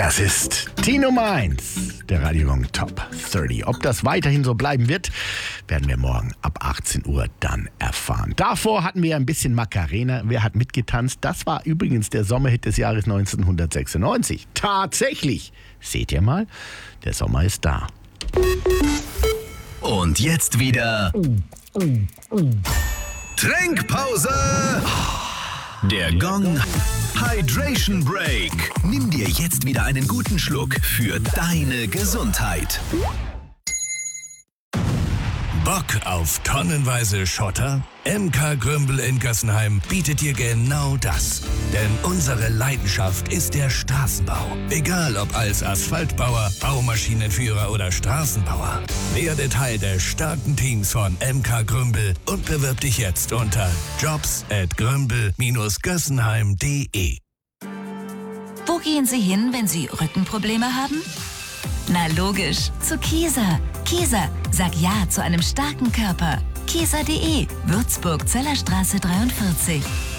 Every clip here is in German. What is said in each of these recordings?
Das ist die Nummer 1 der Radio Top 30. Ob das weiterhin so bleiben wird, werden wir morgen ab 18 Uhr dann erfahren. Davor hatten wir ein bisschen Macarena. Wer hat mitgetanzt? Das war übrigens der Sommerhit des Jahres 1996. Tatsächlich. Seht ihr mal, der Sommer ist da. Und jetzt wieder Trinkpause. Der Gong Hydration Break. Nimm dir jetzt wieder einen guten Schluck für deine Gesundheit. Bock auf tonnenweise Schotter? MK Grümbel in Gössenheim bietet dir genau das. Denn unsere Leidenschaft ist der Straßenbau. Egal ob als Asphaltbauer, Baumaschinenführer oder Straßenbauer. Werde Teil des starken Teams von MK Grümbel und bewirb dich jetzt unter jobs@grümbel-gössenheim.de. Wo gehen Sie hin, wenn Sie Rückenprobleme haben? Na logisch, zu Kieser. Kieser, sag Ja zu einem starken Körper. Kieser.de, Würzburg, Zellerstraße 43.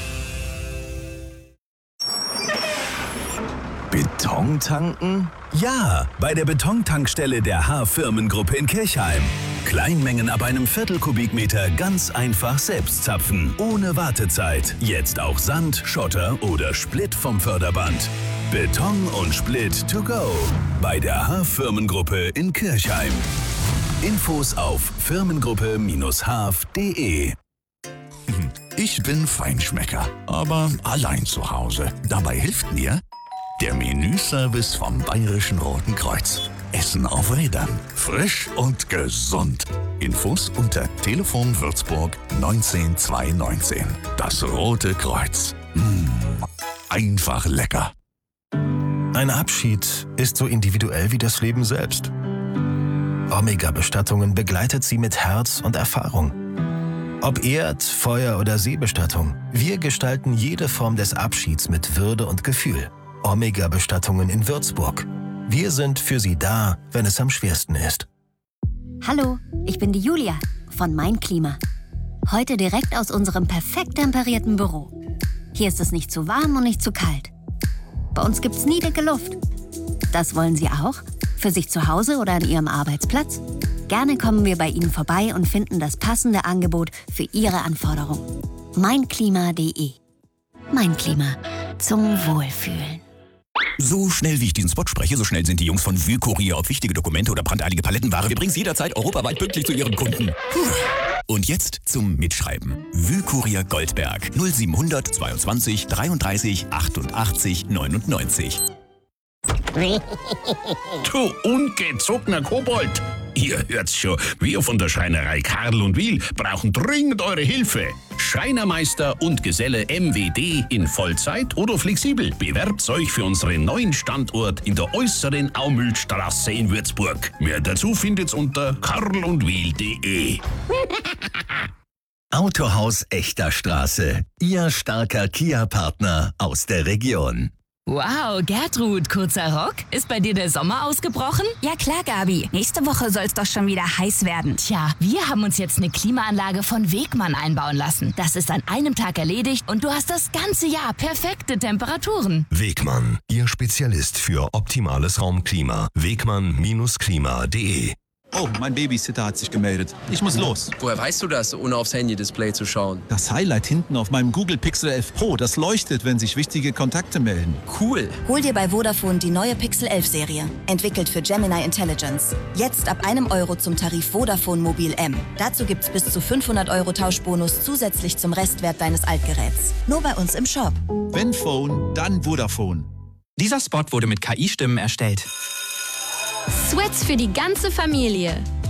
Beton tanken? Ja, bei der Betontankstelle der H-Firmengruppe in Kirchheim. Kleinmengen ab einem Viertel-Kubikmeter ganz einfach selbst zapfen, ohne Wartezeit. Jetzt auch Sand, Schotter oder Split vom Förderband. Beton und Split to go bei der H-Firmengruppe in Kirchheim. Infos auf firmengruppe-haf.de. Ich bin Feinschmecker, aber allein zu Hause. Dabei hilft mir der Menüservice vom Bayerischen Roten Kreuz. Essen auf Rädern. Frisch und gesund. Infos unter Telefon Würzburg 19219. Das Rote Kreuz. Einfach lecker. Ein Abschied ist so individuell wie das Leben selbst. Omega-Bestattungen begleitet sie mit Herz und Erfahrung. Ob Erd-, Feuer- oder Seebestattung, wir gestalten jede Form des Abschieds mit Würde und Gefühl. Omega-Bestattungen in Würzburg. Wir sind für Sie da, wenn es am schwersten ist. Hallo, ich bin die Julia von Mein Klima. Heute direkt aus unserem perfekt temperierten Büro. Hier ist es nicht zu warm und nicht zu kalt. Bei uns gibt's nie dicke Luft. Das wollen Sie auch? Für sich zu Hause oder an Ihrem Arbeitsplatz? Gerne kommen wir bei Ihnen vorbei und finden das passende Angebot für Ihre Anforderungen. Meinklima.de. Mein Klima. Zum Wohlfühlen. So schnell wie ich diesen Spot spreche, so schnell sind die Jungs von Vue-Kurier auf wichtige Dokumente oder brandeilige Palettenware. Wir bringen es jederzeit europaweit pünktlich zu Ihren Kunden. Und jetzt zum Mitschreiben. Vue-Kurier Goldberg 0700 22 33 88 99. Du ungezogener Kobold! Ihr hört's schon, wir von der Schreinerei Karl und Wiel brauchen dringend eure Hilfe. Schreinermeister und Geselle MWD in Vollzeit oder flexibel. Bewerbt euch für unseren neuen Standort in der äußeren Aumühlstraße in Würzburg. Mehr dazu findet's unter karlundwiel.de. Autohaus Echter Straße. Ihr starker Kia-Partner aus der Region. Wow, Gertrud, kurzer Rock? Ist bei dir der Sommer ausgebrochen? Ja klar, Gabi. Nächste Woche soll es doch schon wieder heiß werden. Tja, wir haben uns jetzt eine Klimaanlage von Wegmann einbauen lassen. Das ist an einem Tag erledigt und du hast das ganze Jahr perfekte Temperaturen. Wegmann, Ihr Spezialist für optimales Raumklima. Wegmann-klima.de. Oh, mein Babysitter hat sich gemeldet. Ich muss los. Woher weißt du das, ohne aufs Handy-Display zu schauen? Das Highlight hinten auf meinem Google Pixel 11 Pro, das leuchtet, wenn sich wichtige Kontakte melden. Cool. Hol dir bei Vodafone die neue Pixel 11 Serie. Entwickelt für Gemini Intelligence. Jetzt ab €1 zum Tarif Vodafone Mobil M. Dazu gibt's bis zu 500 € Tauschbonus zusätzlich zum Restwert deines Altgeräts. Nur bei uns im Shop. Wenn Phone, dann Vodafone. Dieser Spot wurde mit KI-Stimmen erstellt. Sweats für die ganze Familie.